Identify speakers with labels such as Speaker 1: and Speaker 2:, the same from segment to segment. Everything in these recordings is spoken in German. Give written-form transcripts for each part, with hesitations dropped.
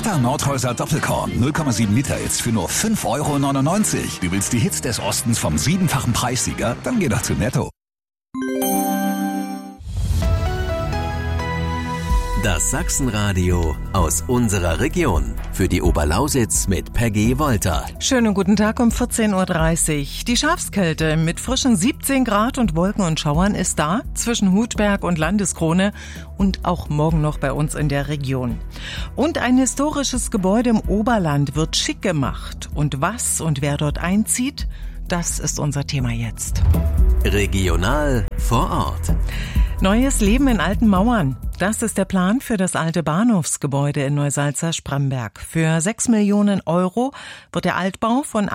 Speaker 1: Echter Nordhäuser Doppelkorn 0,7 Liter jetzt für nur 5,99 €. Du willst die Hits des Ostens vom 7-fachen Preissieger? Dann geh doch zu Netto.
Speaker 2: Das Sachsenradio aus unserer Region. Für die Oberlausitz mit Peggy Wolter.
Speaker 3: Schönen guten Tag um 14:30 Uhr. Die Schafskälte mit frischen 17 Grad und Wolken und Schauern ist da, zwischen Hutberg und Landeskrone und auch morgen noch bei uns in der Region. Und ein historisches Gebäude im Oberland wird schick gemacht. Und was und wer dort einzieht, das ist unser Thema jetzt.
Speaker 2: Regional vor Ort.
Speaker 3: Neues Leben in alten Mauern. Das ist der Plan für das alte Bahnhofsgebäude in Neusalza-Spremberg. Für 6 Millionen € wird der Altbau von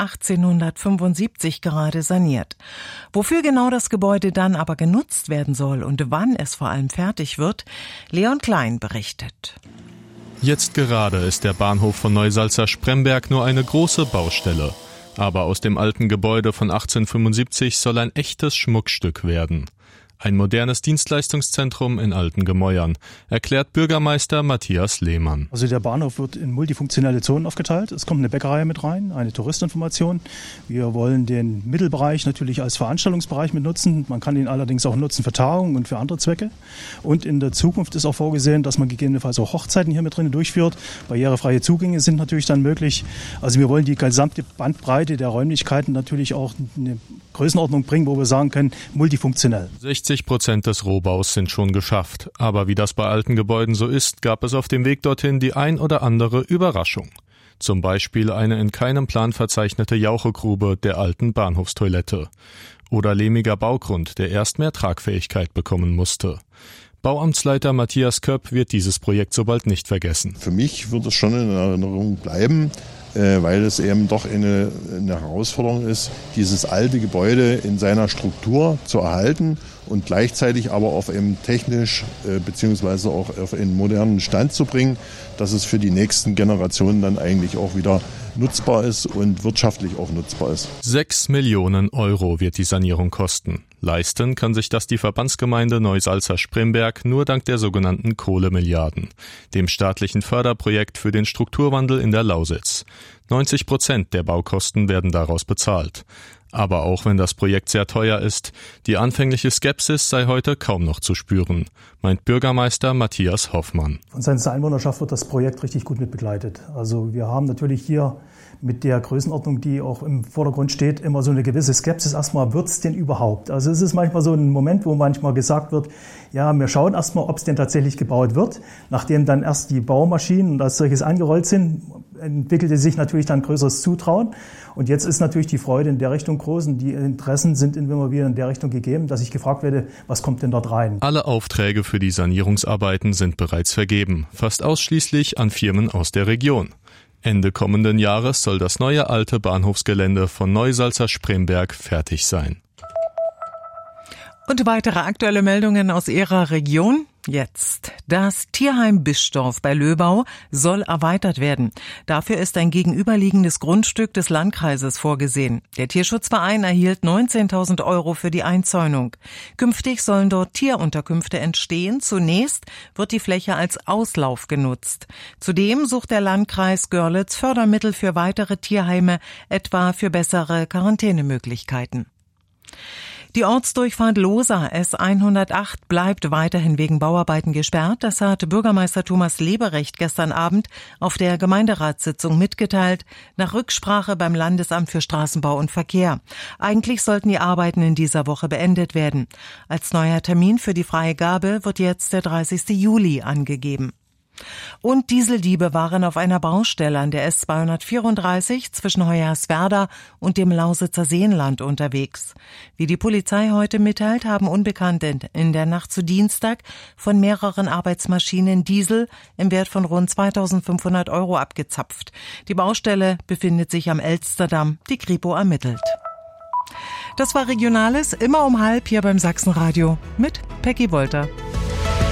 Speaker 3: 1875 gerade saniert. Wofür genau das Gebäude dann aber genutzt werden soll und wann es vor allem fertig wird, Leon Klein berichtet.
Speaker 4: Jetzt gerade ist der Bahnhof von Neusalza-Spremberg nur eine große Baustelle. Aber aus dem alten Gebäude von 1875 soll ein echtes Schmuckstück werden. Ein modernes Dienstleistungszentrum in alten Gemäuern, erklärt Bürgermeister Matthias Lehmann.
Speaker 5: Also der Bahnhof wird in multifunktionelle Zonen aufgeteilt. Es kommt eine Bäckerei mit rein, eine Touristinformation. Wir wollen den Mittelbereich natürlich als Veranstaltungsbereich mit nutzen. Man kann ihn allerdings auch nutzen für Tagungen und für andere Zwecke. Und in der Zukunft ist auch vorgesehen, dass man gegebenenfalls auch Hochzeiten hier mit drin durchführt. Barrierefreie Zugänge sind natürlich dann möglich. Also wir wollen die gesamte Bandbreite der Räumlichkeiten natürlich auch in eine Größenordnung bringen, wo wir sagen können, multifunktionell.
Speaker 4: 60% des Rohbaus sind schon geschafft. Aber wie das bei alten Gebäuden so ist, gab es auf dem Weg dorthin die ein oder andere Überraschung. Zum Beispiel eine in keinem Plan verzeichnete Jauchegrube der alten Bahnhofstoilette. Oder lehmiger Baugrund, der erst mehr Tragfähigkeit bekommen musste. Bauamtsleiter Matthias Köpp wird dieses Projekt so bald nicht vergessen.
Speaker 6: Für mich wird es schon in Erinnerung bleiben, weil es eben doch eine Herausforderung ist, dieses alte Gebäude in seiner Struktur zu erhalten und gleichzeitig aber auf eben technisch beziehungsweise auch auf einen modernen Stand zu bringen, dass es für die nächsten Generationen dann eigentlich auch wieder nutzbar ist und wirtschaftlich auch nutzbar ist.
Speaker 4: 6 Millionen € wird die Sanierung kosten. Leisten kann sich das die Verbandsgemeinde Neusalza-Spremberg nur dank der sogenannten Kohlemilliarden, dem staatlichen Förderprojekt für den Strukturwandel in der Lausitz. 90% der Baukosten werden daraus bezahlt. Aber auch wenn das Projekt sehr teuer ist, die anfängliche Skepsis sei heute kaum noch zu spüren, meint Bürgermeister Matthias Hoffmann.
Speaker 5: Von seiner Einwohnerschaft wird das Projekt richtig gut mit begleitet. Also wir haben natürlich hier mit der Größenordnung, die auch im Vordergrund steht, immer so eine gewisse Skepsis. Erstmal, wird's denn überhaupt? Also es ist manchmal so ein Moment, wo manchmal gesagt wird, ja, wir schauen erstmal, ob es denn tatsächlich gebaut wird. Nachdem dann erst die Baumaschinen und als solches angerollt sind, entwickelte sich natürlich dann größeres Zutrauen. Und jetzt ist natürlich die Freude in der Richtung groß und die Interessen sind immer wieder in der Richtung gegeben, dass ich gefragt werde, was kommt denn dort rein?
Speaker 4: Alle Aufträge für die Sanierungsarbeiten sind bereits vergeben, fast ausschließlich an Firmen aus der Region. Ende kommenden Jahres soll das neue alte Bahnhofsgelände von Neusalza-Spremberg fertig sein.
Speaker 3: Und weitere aktuelle Meldungen aus Ihrer Region? Jetzt. Das Tierheim Bischdorf bei Löbau soll erweitert werden. Dafür ist ein gegenüberliegendes Grundstück des Landkreises vorgesehen. Der Tierschutzverein erhielt 19.000 € für die Einzäunung. Künftig sollen dort Tierunterkünfte entstehen. Zunächst wird die Fläche als Auslauf genutzt. Zudem sucht der Landkreis Görlitz Fördermittel für weitere Tierheime, etwa für bessere Quarantänemöglichkeiten. Die Ortsdurchfahrt Losa S108 bleibt weiterhin wegen Bauarbeiten gesperrt. Das hat Bürgermeister Thomas Leberecht gestern Abend auf der Gemeinderatssitzung mitgeteilt, nach Rücksprache beim Landesamt für Straßenbau und Verkehr. Eigentlich sollten die Arbeiten in dieser Woche beendet werden. Als neuer Termin für die Freigabe wird jetzt der 30. Juli angegeben. Und Dieseldiebe waren auf einer Baustelle an der S234 zwischen Hoyerswerda und dem Lausitzer Seenland unterwegs. Wie die Polizei heute mitteilt, haben Unbekannte in der Nacht zu Dienstag von mehreren Arbeitsmaschinen Diesel im Wert von rund 2.500 € abgezapft. Die Baustelle befindet sich am Elsterdamm. Die Kripo ermittelt. Das war Regionales, immer um 12:30 hier beim Sachsenradio mit Peggy Wolter.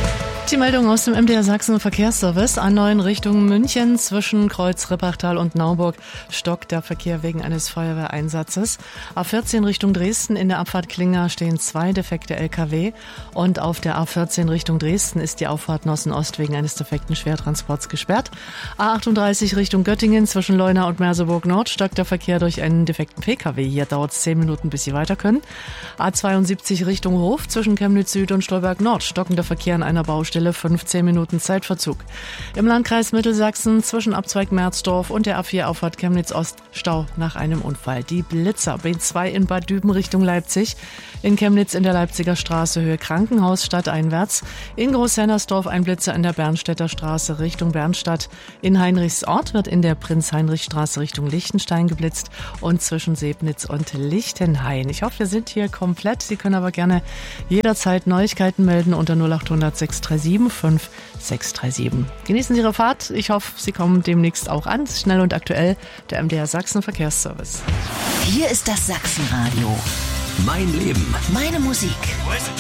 Speaker 7: Die Meldung aus dem MDR Sachsen Verkehrsservice. A9 Richtung München zwischen Kreuz Rippachtal und Nauburg stockt der Verkehr wegen eines Feuerwehreinsatzes. A14 Richtung Dresden in der Abfahrt Klinger stehen 2 defekte LKW und auf der A14 Richtung Dresden ist die Auffahrt Nossen-Ost wegen eines defekten Schwertransports gesperrt. A38 Richtung Göttingen zwischen Leuna und Merseburg Nord stockt der Verkehr durch einen defekten PKW. Hier dauert es 10 Minuten, bis Sie weiter können. A72 Richtung Hof zwischen Chemnitz Süd und Stolberg Nord stockender Verkehr an einer Baustelle, 15 Minuten Zeitverzug. Im Landkreis Mittelsachsen zwischen Abzweig Merzdorf und der A4 Auffahrt Chemnitz Ost Stau nach einem Unfall. Die Blitzer B2 in Bad Düben Richtung Leipzig, in Chemnitz in der Leipziger Straße Höhe Krankenhaus stadteinwärts, in Großhennersdorf ein Blitzer in der Bernstädter Straße Richtung Bernstadt, in Heinrichsort wird in der Prinz-Heinrich-Straße Richtung Liechtenstein geblitzt und zwischen Sebnitz und Lichtenhain. Ich hoffe, wir sind hier komplett. Sie können aber gerne jederzeit Neuigkeiten melden unter 0800 637 5637. Genießen Sie Ihre Fahrt. Ich hoffe, Sie kommen demnächst auch an. Schnell und aktuell, der MDR Sachsen Verkehrsservice.
Speaker 8: Hier ist das Sachsenradio.
Speaker 2: Mein Leben.
Speaker 8: Meine Musik.